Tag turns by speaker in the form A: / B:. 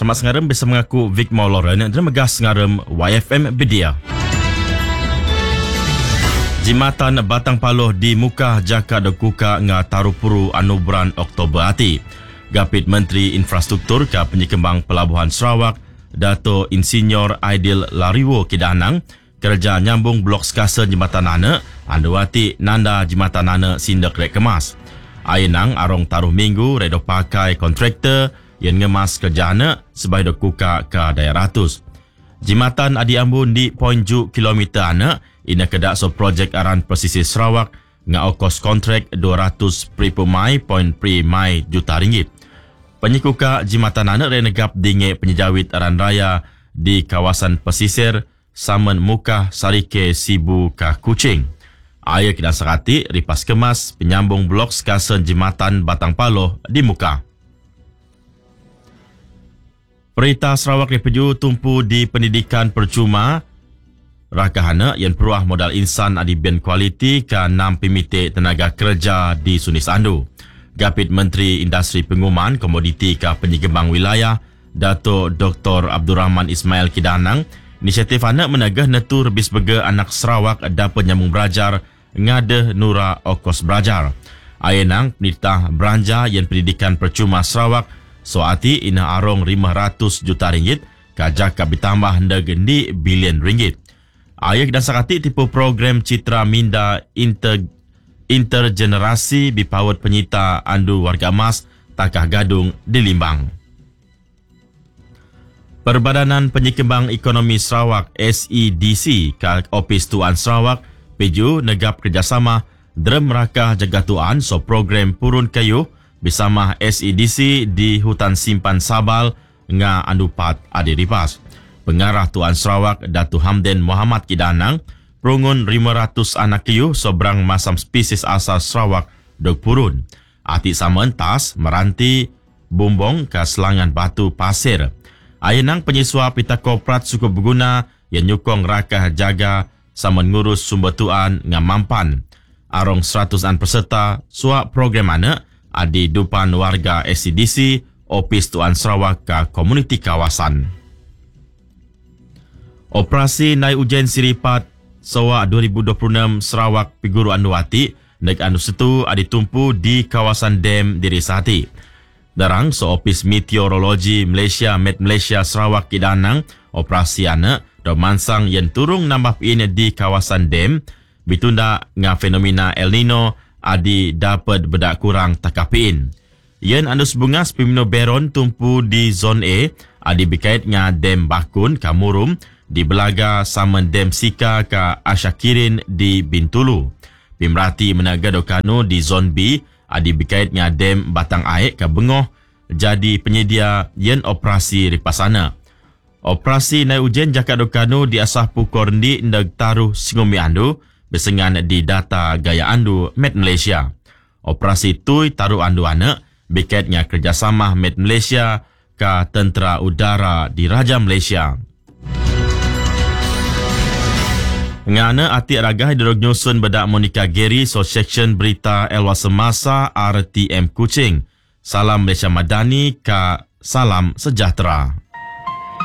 A: Selamat sengaram bersama aku Vic Mauloran dan megas sengaram YFM Bedia. Jimatan Batang Paloh di Muka Jaka Dokuka nga Tarupuru Anuburan Oktober hati. Gapit Menteri Infrastruktur ke Penyekembang Pelabuhan Sarawak, Dato' Insinyur Aidil Lariwo Kidanang, kerja nyambung blok skasa Jembatan Nana, Anduati Nanda Jembatan Nana Sindak Rek Kemas. Ayenang arong taruh minggu redo pakai kontraktor yang ngemas kerjana sebagai dokuka ke daerah ratus. Jimatan Adi Ambun di poin ju kilometer ana ina kedak so projek aran pesisir Sarawak nga okos kontrak 200.5 juta ringgit. Penyekuka Jimatan ana renegap dinge penyejawit aran raya di kawasan pesisir Saman Muka Sarike Sibu ka Kuching. Ayah kena serati ripas kemas penyambung blok skasa Jimatan Batang Paloh di Muka. Perintah Sarawak Repeju tumpu di pendidikan percuma rakahana yang peruah modal insan adi ben kualiti ke 6 pemite tenaga kerja di Sunis Andu. Gapit Menteri Industri Pengumuman Komoditi ke Penyekembang Wilayah Dato' Dr. Abdul Rahman Ismail Kidanang, inisiatif anak menagah netur bisbega anak Sarawak dapat nyambung belajar ngada nura okos belajar. Ayenang penitah beranja yang pendidikan percuma Sarawak soati ina arong 500 juta ringgit kajak ditambah hendak bilion ringgit. Ayah dan sakati tipu program Citra Minda Intergenerasi bipawat penyita andu warga emas Takah Gadung di Limbang. Perbadanan Penyekembang Ekonomi Sarawak SEDC ke Opis Tuan Sarawak Peju negap kerjasama Drem Rakah Jagatuan so program Purun Kayu bersama SEDC di Hutan Simpan Sabal nga Andupat Adiripas. Pengarah Tuan Sarawak Datu Hamden Muhammad Kidanang perungun 500 anak kayu sobrang masam spesies asal Sarawak dok purun. Ati samantas meranti bumbong ke selangan batu pasir. Ayenang penyiswa pita korporat suku berguna yang nyukong rakah jaga sama ngurus sumber tuan nga mampan. Arong 100-an peserta suap program anak adi dupan warga SEDC Opis Tuan Sarawak ke komuniti kawasan. Operasi Nai Ujen Siripat Sawa 2026 Sarawak Piguru Anduati nek anu setu adi tumpu di kawasan dam Diri Sati. Darang so Opis Meteorologi Malaysia Met Malaysia Sarawak Kidanang operasi anak do mansang yang turung nambah ini di kawasan dam bitunda nga fenomena El Nino adi dapat bedak kurang takapiin. Yen andus bungas Pimino Beron tumpu di zon A adi berkait nga Dam Bakun ka Murum di Belaga sama Dam Sika ka Asyakirin di Bintulu. Pimrati Menagadokano di zon B adi berkait nga Dam Batang Aik ka Bengoh jadi penyedia yen operasi ripasana. Operasi Nai Ujen Jakadokano di asah pukor di ndag taruh Singumi Andu bersengan di data gaya andu Met Malaysia. Operasi Tui taruh andu anak berkaitnya kerjasama Met Malaysia ke Tentera Udara di Raja Malaysia. Ngana ati ragah hidrog nyusun bedak Monica Geri so section berita Elwa Semasa RTM Kuching. Salam Malaysia Madani ka salam sejahtera.